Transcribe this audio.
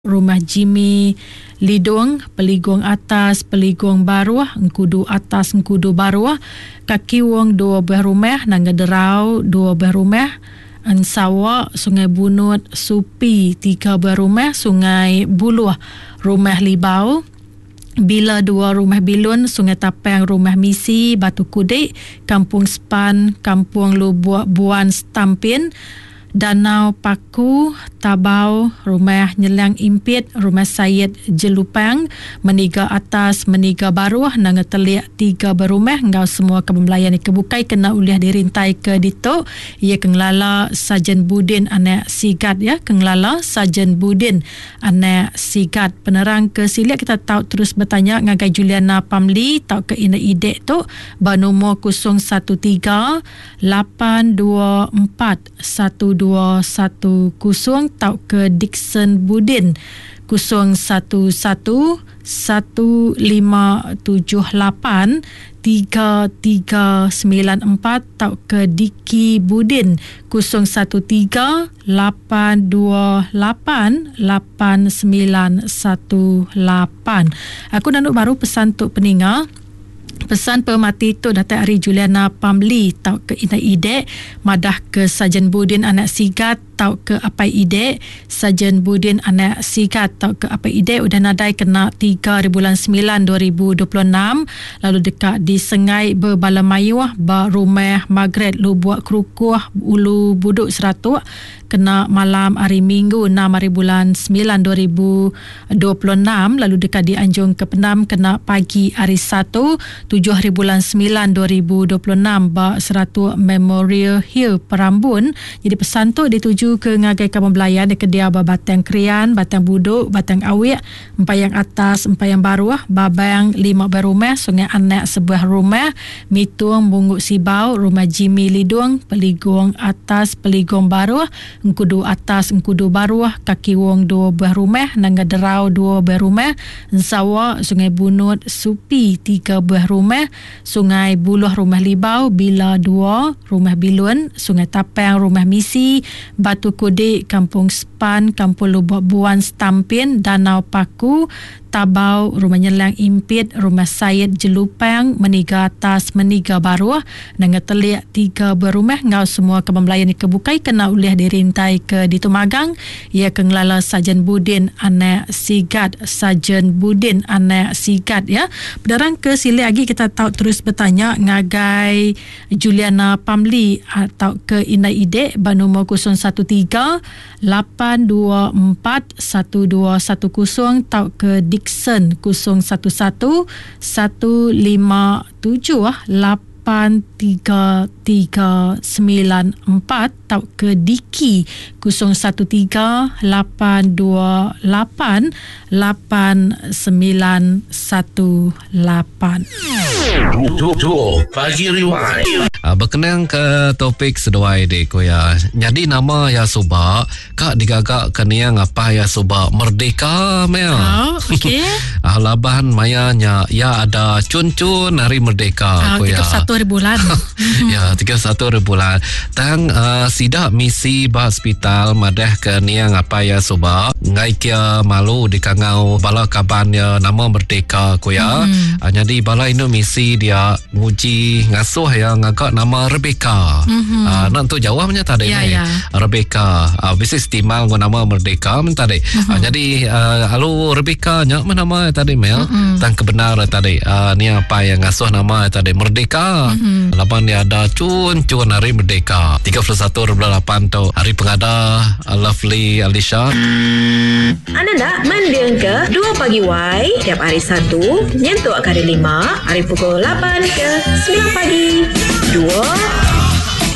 Rumah Jimmy Lidung, Peligong Atas, Peligong Baruah, Engkudu Atas, Engkudu Baruah, Kaki Wong 2 buah rumah, Nangga Derau 2 buah rumah, Ensawak, Sungai Bunut, Supi 3 buah rumah, Sungai Buluh, Rumah Libau, Bila 2 rumah Bilun, Sungai Tapang, Rumah Misi, Batu Kudik, Kampung Span, Kampung Lubuk Buan Stampin, Danau Paku, Tabau, Rumah Nyelang Impit, Rumah Syed Jelupang, Meniga Atas, Meniga Baruah, Nangga Teliak 3 berumah. Ngau semua kebembelayan kebukai kena uliah dirintai ke dito. Ia Kenglala Sajen Budin anak Sigat ya, Kenglala Sajen Budin anak Sigat. Penerang ke Siliak kita tahu terus bertanya ngagai Juliana Pamli tahu ke ina idek tu ba nombor 013 824 1210 tau ke Dixon Budin 011 1578 3394 tau ke Diki Budin 013 828 8918. Aku nak baru pesan untuk peningat. Pesan pemati tu Datuk Ari Juliana Pamli tau ke ina idek madah ke Sajen Budin anak Sigat tau ke apai idek Sajen Budin anak Sigat tau ke apai idek udah nadai kena 3 bulan 9 2026 lalu dekat di Sengai Berbalayuah ba Rumah Magret Lubuk Kerukuh Ulu Buduk Seratuk kena malam hari Minggu 6 hari bulan 9 2026 lalu dekat di Anjung Kepenam kena pagi hari 1 7 hari bulan 9 2026 ba Seratuk Memorial Hill Perambun. Jadi pesan tu dituju ke ngagai kampung belayan di kedia ba Batang Krian, Batang Buduk, Batang Awik, Empayang Atas, Empayang Baruah, Babang 5 berumah, Sungai Anak sebuah rumah, Mitung Bungut Sibau, Rumah Jimmy Lidung, Peligong Atas, Peligong Baruah, Engkudu Atas, Engkudu Baruah, Kaki Wong 2 buah rumah, Nangga Derau 2 buah rumah, Ensawak, Sungai Bunut, Supi 3 buah rumah, Sungai Buluh, Rumah Libau, Bila 2, Rumah Bilun, Sungai Tapang, Rumah Misi, Batu Kudik, Kampung Span, Kampung Lubuk Buan Stampin, Danau Paku, Tabau, Rumah Nyelang Impit, Rumah Syed Jelupang, Meniga Atas, Meniga Baruah, Nangga Teliak 3 berumah. Ngau semua kebembelayan kebukai kena uliah dirintai ke Ditumagang. Ia Kenglala Sajen Budin anak Sigat, Sajen Budin anak Sigat ya. Pedarang ke sili lagi kita tahu terus bertanya ngagai Juliana Pamli atau ke ina idek ba nombor 013 824 1210 tau ke Dixon 011 157 83394 tau ke Diki 013 828 8918. Pagi Rewind. Berkenaan ke topik seduai dek ya. Jadi nama ya Subak kak digagak keniang apa ya Subak Merdeka mel. Oh, okey. Labahan mayanya ya ada cun-cun hari Merdeka ko ya. 31 hari bulan. Ya 31 hari bulan. Tang sidak misi ba hospital madah keniang apa ya Subak. Ngai kia malu dikangau bala kaban ya nama Merdeka ko ya. Jadi bala ini misi dia nguji ngasuh ya ngagak nama Rebecca. Nak tu jawabnya tadi ni. Rebecca. Bisis timal guna nama Merdeka tadi. Jadi halo Rebecca nya mana nama tadi mel. Tang kebenar tadi. Ni apa yang ngasuh nama tadi Merdeka. Lapan dia ada cun hari Merdeka. 31/8 tu hari pengada Lovely Alisha. Anda nak mendengar ke 2 pagi Y tiap hari 1 nyentuh hari 5 hari pukul 8 ke 9 pagi. 2